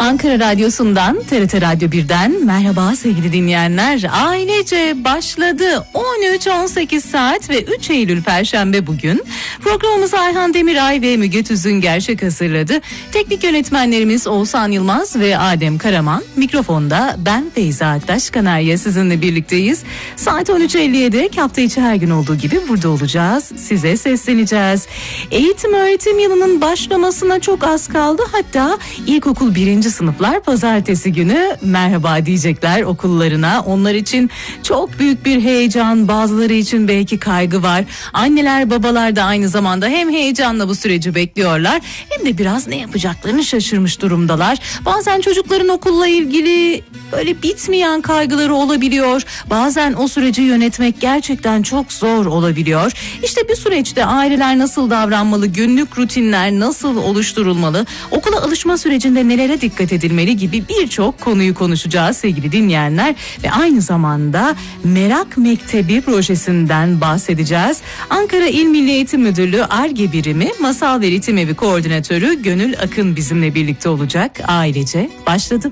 Ankara Radyosu'ndan, TRT Radyo 1'den merhaba sevgili dinleyenler. Ailece başladı. 13-18 saat ve 3 Eylül Perşembe bugün. Programımızı Ayhan Demiray ve Müge Tüzün Gerçek hazırladı. Teknik yönetmenlerimiz Oğuzhan Yılmaz ve Adem Karaman. Mikrofonda ben Feyza Aktaş Kanarya sizinle birlikteyiz. Saat 13.57 hafta içi her gün olduğu gibi burada olacağız. Size sesleneceğiz. Eğitim öğretim yılının başlamasına çok az kaldı. Hatta ilkokul 1. sınıflar pazartesi günü merhaba diyecekler okullarına. Onlar için çok büyük bir heyecan, bazıları için belki kaygı var. Anneler, babalar da aynı zamanda hem heyecanla bu süreci bekliyorlar hem de biraz ne yapacaklarını şaşırmış durumdalar. Bazen çocukların okulla ilgili böyle bitmeyen kaygıları olabiliyor. Bazen o süreci yönetmek gerçekten çok zor olabiliyor. İşte bu süreçte aileler nasıl davranmalı, günlük rutinler nasıl oluşturulmalı, okula alışma sürecinde nelere dikkat edilmeli gibi birçok konuyu konuşacağız sevgili dinleyenler. Ve aynı zamanda Merak Mektebi projesinden bahsedeceğiz. Ankara İl Milli Eğitim Müdürlüğü Ar-Ge Birimi Masal ve Ritim Evi Koordinatörü Gönül Akın bizimle birlikte olacak. Ailece başladı.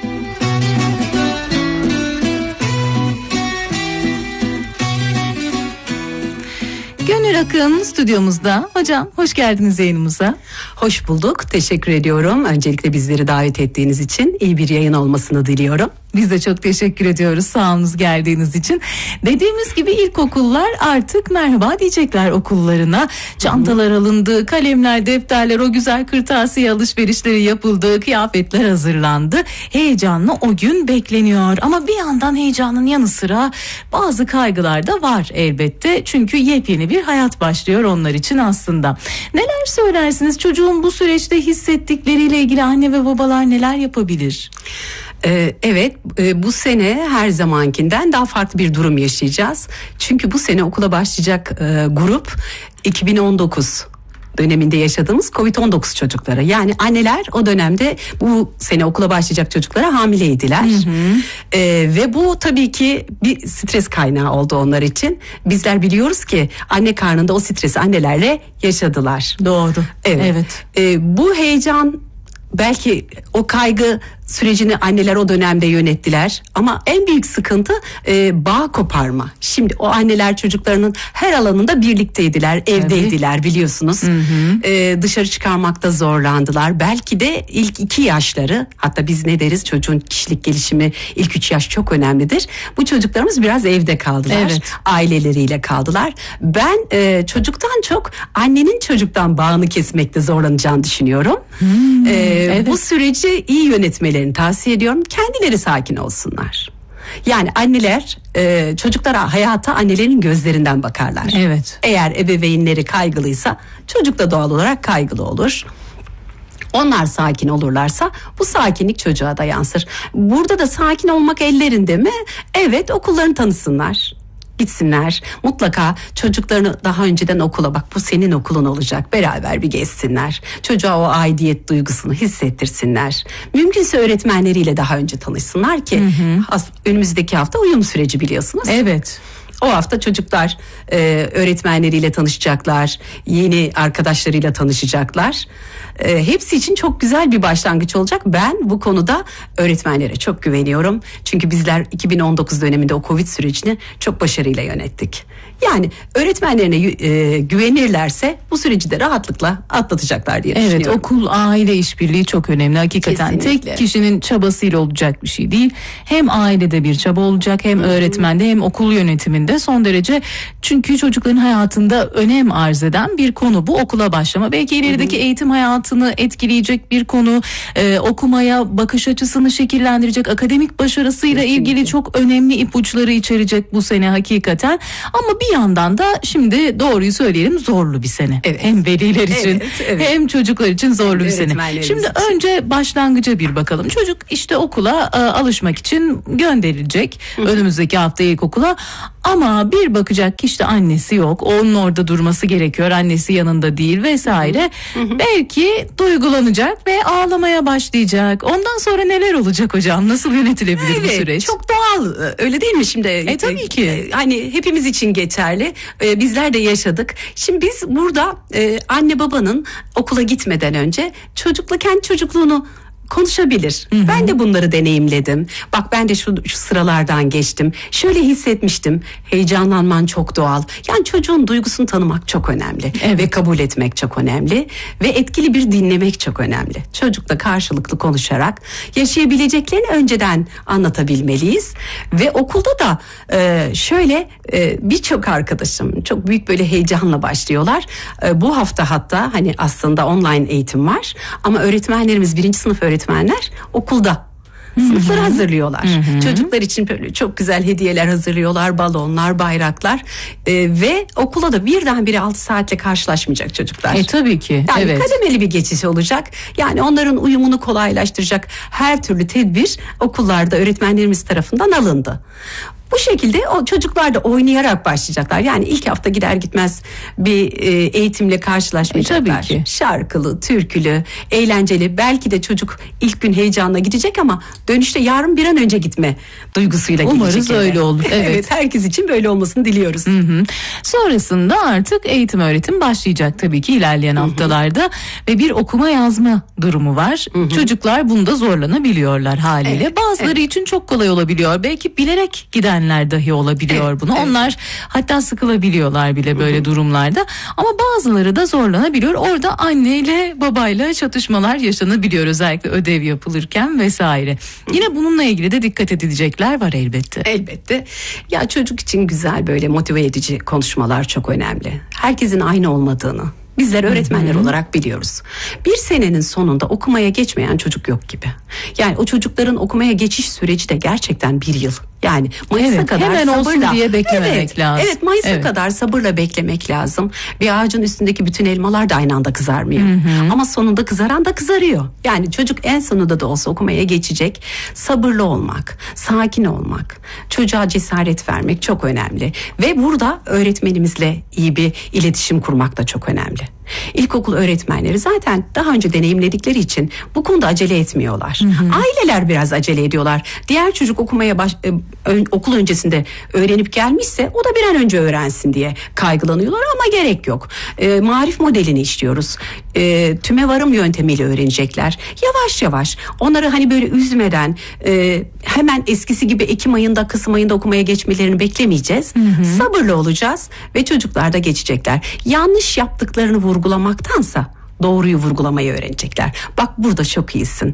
Gönül Akın stüdyomuzda. Hocam hoş geldiniz yayınımıza. Hoş bulduk. Teşekkür ediyorum. Öncelikle bizleri davet ettiğiniz için iyi bir yayın olmasını diliyorum. Biz de çok teşekkür ediyoruz sağolunuz geldiğiniz için. Dediğimiz gibi ilkokullar artık merhaba diyecekler okullarına. Çantalar alındı, kalemler, defterler, o güzel kırtasiye alışverişleri yapıldı, kıyafetler hazırlandı. Heyecanla o gün bekleniyor. Ama bir yandan heyecanın yanı sıra bazı kaygılar da var elbette. Çünkü yepyeni bir hayat başlıyor onlar için aslında. Neler söylersiniz? Çocuğun bu süreçte hissettikleriyle ilgili anne ve babalar neler yapabilir? Evet, bu sene her zamankinden daha farklı bir durum yaşayacağız. Çünkü bu sene okula başlayacak grup 2019 döneminde yaşadığımız Covid-19 çocukları. Yani anneler o dönemde bu sene okula başlayacak çocuklara hamileydiler. Ve bu tabii ki bir stres kaynağı oldu onlar için. Bizler biliyoruz ki anne karnında o stresi annelerle yaşadılar. Doğru. Evet. Bu heyecan, belki o kaygı sürecini anneler o dönemde yönettiler ama en büyük sıkıntı bağ koparma. Şimdi o anneler çocuklarının her alanında birlikteydiler, evdeydiler biliyorsunuz. Dışarı çıkarmakta zorlandılar. Belki de ilk 2 yaşları, hatta biz ne deriz, çocuğun kişilik gelişimi ilk 3 yaş çok önemlidir. Bu çocuklarımız biraz evde kaldılar, aileleriyle kaldılar. Ben çocuktan çok annenin çocuktan bağını kesmekte zorlanacağını düşünüyorum. Bu süreci iyi yönetmeleri tavsiye ediyorum. Kendileri sakin olsunlar. Yani anneler çocuklara, hayata annelerin gözlerinden bakarlar. Evet. Eğer ebeveynleri kaygılıysa çocuk da doğal olarak kaygılı olur. Onlar sakin olurlarsa bu sakinlik çocuğa da yansır. Burada da sakin olmak ellerinde mi? Evet, okullarını tanısınlar. Gitsinler, mutlaka çocuklarını daha önceden okula, bak bu senin okulun olacak, beraber bir gezsinler. Çocuğa o aidiyet duygusunu hissettirsinler. Mümkünse öğretmenleriyle daha önce tanışsınlar ki önümüzdeki hafta uyum süreci biliyorsunuz. Evet. O hafta çocuklar öğretmenleriyle tanışacaklar, yeni arkadaşlarıyla tanışacaklar. Hepsi için çok güzel bir başlangıç olacak. Ben bu konuda öğretmenlere çok güveniyorum. Çünkü bizler 2019 döneminde o Covid sürecini çok başarıyla yönettik. Yani öğretmenlerine güvenirlerse bu süreci de rahatlıkla atlatacaklar diye düşünüyorum. Evet, okul aile işbirliği çok önemli hakikaten. Kesinlikle. Tek kişinin çabasıyla olacak bir şey değil. Hem ailede bir çaba olacak, hem öğretmende hem okul yönetiminde son derece, çünkü çocukların hayatında önem arz eden bir konu bu okula başlama. Belki ilerideki eğitim hayatını etkileyecek bir konu, okumaya bakış açısını şekillendirecek, akademik başarısıyla ilgili çok önemli ipuçları içerecek bu sene hakikaten. Ama bir yandan da şimdi doğruyu söyleyelim, zorlu bir sene. Evet. Hem veliler için hem çocuklar için zorlu bir sene. Şimdi için. önce başlangıca bir bakalım. Çocuk işte okula alışmak için gönderilecek önümüzdeki hafta ilkokula. Ama bir bakacak ki işte annesi yok, onun orada durması gerekiyor, annesi yanında değil vesaire. Belki duygulanacak ve ağlamaya başlayacak. Ondan sonra neler olacak hocam? Nasıl yönetilebilir bu süreç? Çok doğal, öyle değil mi şimdi? Tabii ki. Hani hepimiz için geçerli. Bizler de yaşadık. Şimdi biz burada anne babanın okula gitmeden önce kendi çocukluğunu konuşabilir. Ben de bunları deneyimledim. Bak ben de şu sıralardan geçtim. Şöyle hissetmiştim. Heyecanlanman çok doğal. Yani çocuğun duygusunu tanımak çok önemli. Evet. Ve kabul etmek çok önemli. Ve etkili bir dinlemek çok önemli. Çocukla karşılıklı konuşarak yaşayabileceklerini önceden anlatabilmeliyiz. Ve okulda da birçok arkadaşım çok büyük böyle heyecanla başlıyorlar. Bu hafta hatta hani aslında online eğitim var. Ama öğretmenlerimiz 1. sınıf öğretmenler okulda sınıfları hazırlıyorlar. Çocuklar için böyle çok güzel hediyeler hazırlıyorlar, balonlar, bayraklar ve okula da birdenbire 6 saatle karşılaşmayacak çocuklar. Tabii ki. Yani evet. kademeli bir geçiş olacak. Yani onların uyumunu kolaylaştıracak her türlü tedbir okullarda öğretmenlerimiz tarafından alındı. Bu şekilde o çocuklar da oynayarak başlayacaklar. Yani ilk hafta gider gitmez bir eğitimle karşılaşmayacaklar. Tabii ki. Şarkılı, türkülü, eğlenceli. Belki de çocuk ilk gün heyecanla gidecek ama dönüşte yarın bir an önce gitme duygusuyla gidecek. Umarız öyle olur. Evet. Evet, herkes için böyle olmasını diliyoruz. Sonrasında artık eğitim öğretim başlayacak tabii ki ilerleyen haftalarda ve bir okuma yazma durumu var. Çocuklar bunda zorlanabiliyorlar haliyle. Evet, Bazıları için çok kolay olabiliyor. Belki bilerek gidenler dahi olabiliyor Evet, bunu. evet. Onlar hatta sıkılabiliyorlar bile böyle durumlarda. Ama bazıları da zorlanabiliyor. Orada anneyle babayla çatışmalar yaşanabiliyor, özellikle ödev yapılırken vesaire. Yine bununla ilgili de dikkat edilecekler var elbette. Elbette. Ya çocuk için güzel böyle motive edici konuşmalar çok önemli. Herkesin aynı olmadığını bizler öğretmenler olarak biliyoruz. Bir senenin sonunda okumaya geçmeyen çocuk yok gibi. Yani o çocukların okumaya geçiş süreci de gerçekten bir yıl. Yani Mayıs'a Evet, kadar hemen olsun sabırla diye beklememek lazım. Evet, Mayıs'a Evet. kadar sabırla beklemek lazım. Bir ağacın üstündeki bütün elmalar da aynı anda kızarmıyor. Ama sonunda kızaran da kızarıyor. Yani çocuk en sonunda da olsa okumaya geçecek. Sabırlı olmak, sakin olmak, çocuğa cesaret vermek çok önemli. Ve burada öğretmenimizle iyi bir iletişim kurmak da çok önemli. İlkokul öğretmenleri zaten daha önce deneyimledikleri için bu konuda acele etmiyorlar. Aileler biraz acele ediyorlar. Diğer çocuk okumaya okul öncesinde öğrenip gelmişse o da bir an önce öğrensin diye kaygılanıyorlar ama gerek yok. Marif modelini işliyoruz. Tümevarım yöntemiyle öğrenecekler. Yavaş yavaş onları hani böyle üzmeden hemen eskisi gibi Ekim ayında Kasım ayında okumaya geçmelerini beklemeyeceğiz. Sabırlı olacağız ve çocuklar da geçecekler. Yanlış yaptıklarını vurgulamaktansa doğruyu vurgulamayı öğrenecekler. Bak burada çok iyisin.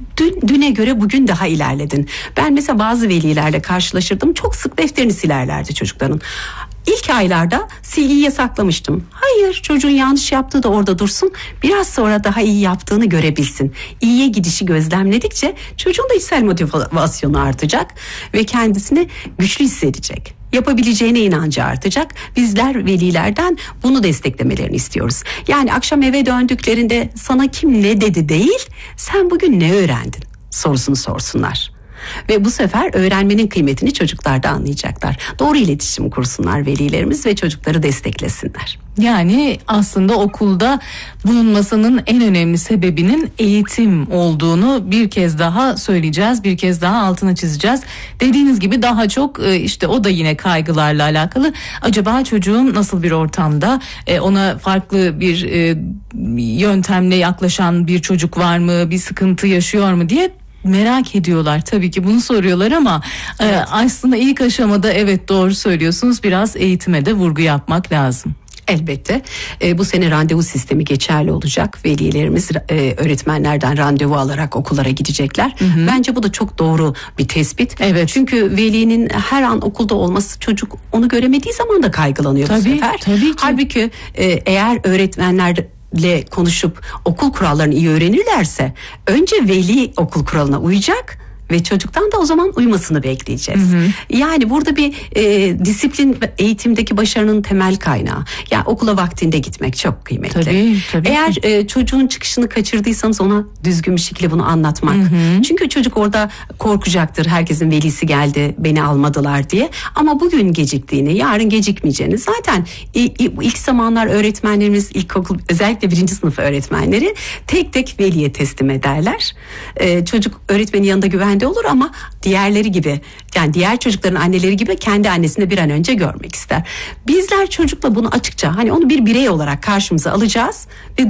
Düne göre bugün daha ilerledin. Ben mesela bazı velilerle karşılaşırdım. Çok sık defterini silerlerdi çocukların. İlk aylarda silgiyi yasaklamıştım. Hayır, çocuğun yanlış yaptığı da orada dursun. Biraz sonra daha iyi yaptığını görebilsin. İyiye gidişi gözlemledikçe çocuğun da içsel motivasyonu artacak ve kendisini güçlü hissedecek. Yapabileceğine inancı artacak. Bizler velilerden bunu desteklemelerini istiyoruz. Yani akşam eve döndüklerinde sana kim ne dedi değil, sen bugün ne öğrendin sorusunu sorsunlar. Ve bu sefer öğrenmenin kıymetini çocuklar da anlayacaklar. Doğru iletişim kursunlar velilerimiz ve çocukları desteklesinler. Yani aslında okulda bulunmasının en önemli sebebinin eğitim olduğunu bir kez daha söyleyeceğiz. Bir kez daha altını çizeceğiz. Dediğiniz gibi daha çok işte o da yine kaygılarla alakalı. Acaba çocuğum nasıl bir ortamda, ona farklı bir yöntemle yaklaşan bir çocuk var mı? Bir sıkıntı yaşıyor mu diye merak ediyorlar, tabii ki bunu soruyorlar ama evet. Aslında ilk aşamada evet doğru söylüyorsunuz, biraz eğitime de vurgu yapmak lazım. Elbette bu sene randevu sistemi geçerli olacak. Velilerimiz öğretmenlerden randevu alarak okullara gidecekler. Bence bu da çok doğru bir tespit. Evet. Çünkü velinin her an okulda olması, çocuk onu göremediği zaman da kaygılanıyor bu sefer. Tabii ki. Halbuki eğer öğretmenlerle konuşup okul kurallarını iyi öğrenirlerse önce veli okul kuralına uyacak ve çocuktan da o zaman uymasını bekleyeceğiz. Yani burada bir disiplin eğitimdeki başarının temel kaynağı. Yani okula vaktinde gitmek çok kıymetli. Tabii Eğer çocuğun çıkışını kaçırdıysanız ona düzgün bir şekilde bunu anlatmak. Çünkü çocuk orada korkacaktır. Herkesin velisi geldi, beni almadılar diye. Ama bugün geciktiğini, yarın gecikmeyeceğini zaten ilk zamanlar öğretmenlerimiz, ilkokul özellikle 1. sınıf öğretmenleri tek tek veliye teslim ederler. Çocuk öğretmenin yanında güven olur ama diğerleri gibi, yani diğer çocukların anneleri gibi kendi annesini bir an önce görmek ister. Bizler çocukla bunu açıkça, hani onu bir birey olarak karşımıza alacağız ve